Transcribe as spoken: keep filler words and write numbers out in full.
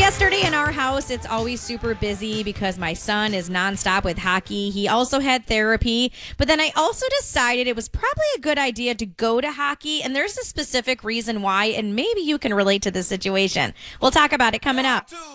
Yesterday in our house, it's always super busy because my son is nonstop with hockey. He also had therapy, but then I also decided it was probably a good idea to go to hockey, and there's a specific reason why, and maybe you can relate to this situation. We'll talk about it coming up.